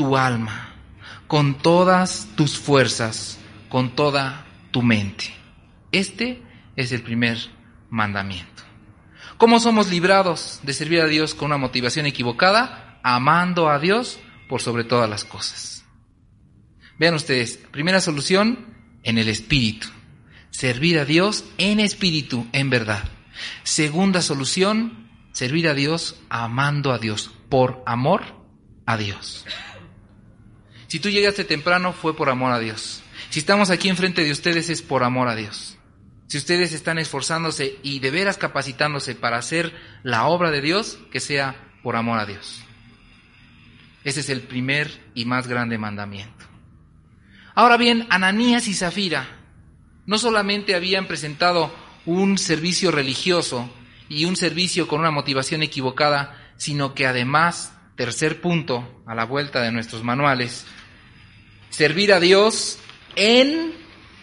tu alma, con todas tus fuerzas, con toda tu mente. Este es el primer mandamiento. ¿Cómo somos librados de servir a Dios con una motivación equivocada? Amando a Dios por sobre todas las cosas. Vean ustedes, primera solución, en el espíritu. Servir a Dios en espíritu, en verdad. Segunda solución, servir a Dios amando a Dios, por amor a Dios. Si tú llegaste temprano, fue por amor a Dios. Si estamos aquí enfrente de ustedes, es por amor a Dios. Si ustedes están esforzándose y de veras capacitándose para hacer la obra de Dios, que sea por amor a Dios. Ese es el primer y más grande mandamiento. Ahora bien, Ananías y Zafira no solamente habían presentado un servicio religioso y un servicio con una motivación equivocada, sino que además, tercer punto, a la vuelta de nuestros manuales, servir a Dios en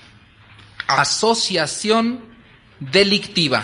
asociación delictiva.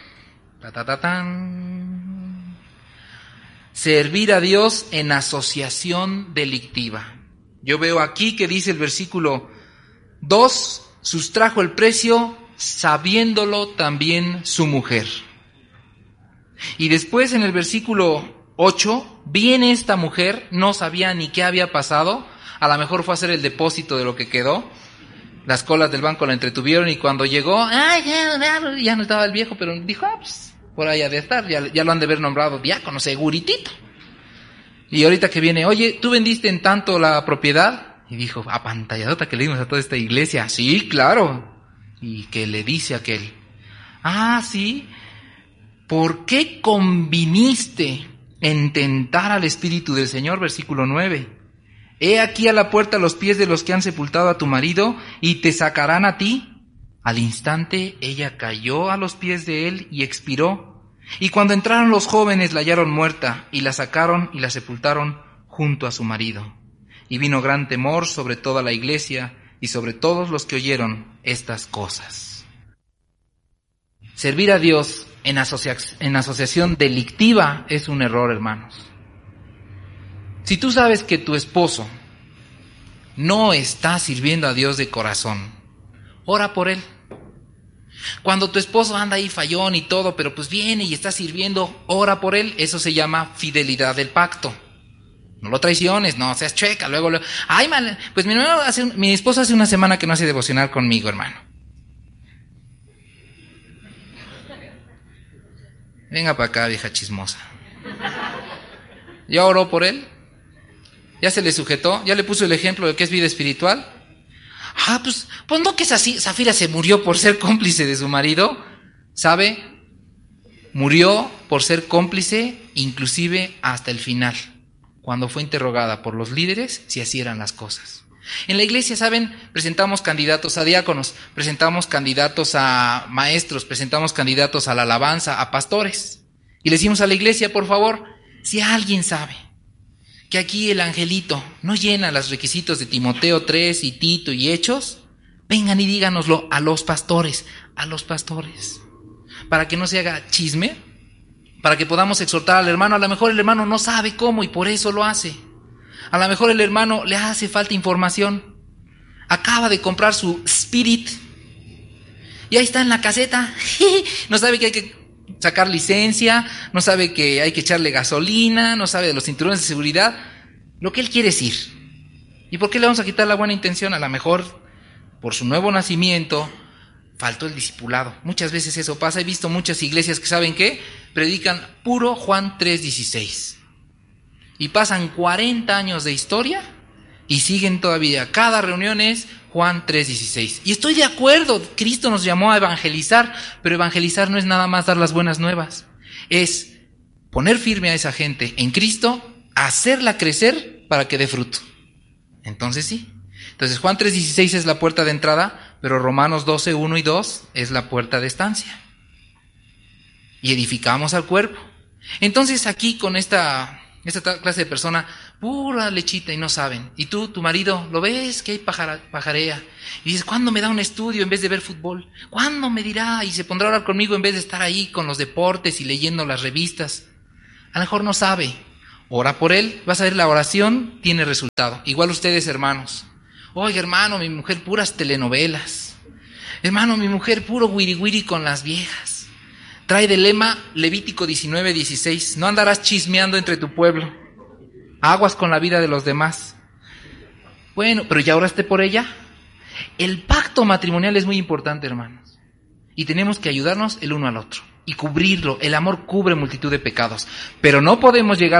Servir a Dios en asociación delictiva. Yo veo aquí que dice el versículo 2, sustrajo el precio sabiéndolo también su mujer. Y después en el versículo 8, viene esta mujer, no sabía ni qué había pasado, a lo mejor fue a hacer el depósito de lo que quedó, las colas del banco la entretuvieron y cuando llegó, ya no estaba el viejo, pero dijo, pues, por ahí ha de estar, ya lo han de haber nombrado diácono, seguritito. Y ahorita que viene, oye, ¿tú vendiste en tanto la propiedad? Y dijo, apantalladota que le dimos a toda esta iglesia. Sí, claro. Y que le dice aquel, sí, ¿por qué conviniste en tentar al Espíritu del Señor? Versículo 9. He aquí a la puerta los pies de los que han sepultado a tu marido y te sacarán a ti. Al instante ella cayó a los pies de él y expiró. Y cuando entraron los jóvenes la hallaron muerta y la sacaron y la sepultaron junto a su marido. Y vino gran temor sobre toda la iglesia y sobre todos los que oyeron estas cosas. Servir a Dios en asociación delictiva es un error, hermanos. Si tú sabes que tu esposo no está sirviendo a Dios de corazón, ora por él. Cuando tu esposo anda ahí fallón y todo, pero pues viene y está sirviendo, ora por él. Eso se llama fidelidad del pacto. No lo traiciones, no seas chueca. Luego, pues mi esposo hace una semana que no hace devocional conmigo, hermano. Venga para acá, vieja chismosa. ¿Ya oró por él? ¿Ya se le sujetó? ¿Ya le puso el ejemplo de qué es vida espiritual? Pues no que Zafira se murió por ser cómplice de su marido, ¿sabe? Murió por ser cómplice inclusive hasta el final, cuando fue interrogada por los líderes si así eran las cosas. En la iglesia, ¿saben? Presentamos candidatos a diáconos, presentamos candidatos a maestros, presentamos candidatos a la alabanza, a pastores. Y le decimos a la iglesia, por favor, si alguien sabe que aquí el angelito no llena los requisitos de Timoteo 3 y Tito y Hechos, vengan y díganoslo a los pastores, para que no se haga chisme, para que podamos exhortar al hermano. A lo mejor el hermano no sabe cómo y por eso lo hace. A lo mejor el hermano le hace falta información. Acaba de comprar su Spirit y ahí está en la caseta. No sabe que hay que sacar licencia, no sabe que hay que echarle gasolina, no sabe de los cinturones de seguridad. Lo que él quiere es ir. ¿Y por qué le vamos a quitar la buena intención? A lo mejor por su nuevo nacimiento faltó el discipulado. Muchas veces eso pasa. He visto muchas iglesias que, ¿saben qué? Predican puro Juan 3:16. Y pasan 40 años de historia y siguen todavía. Cada reunión es Juan 3:16. Y estoy de acuerdo, Cristo nos llamó a evangelizar, pero evangelizar no es nada más dar las buenas nuevas. Es poner firme a esa gente en Cristo, hacerla crecer para que dé fruto. Entonces sí. Entonces Juan 3:16 es la puerta de entrada, pero Romanos 12:1 y 2 es la puerta de estancia. Y edificamos al cuerpo. Entonces aquí con esta clase de persona, pura lechita y no saben. Y tú, tu marido, lo ves que hay pajarea. Y dices, ¿cuándo me da un estudio en vez de ver fútbol? ¿Cuándo me dirá? Y se pondrá a hablar conmigo en vez de estar ahí con los deportes y leyendo las revistas. A lo mejor no sabe. ora por él, vas a ver, la oración tiene resultado. Igual ustedes, hermanos. Oiga, hermano, mi mujer puras telenovelas. Hermano, mi mujer puro wiri wiri con las viejas. Trae de lema Levítico 19:16. No andarás chismeando entre tu pueblo. Aguas con la vida de los demás. Bueno, pero ¿ya oraste por ella? El pacto matrimonial es muy importante, hermanos. Y tenemos que ayudarnos el uno al otro y cubrirlo. El amor cubre multitud de pecados. Pero no podemos llegar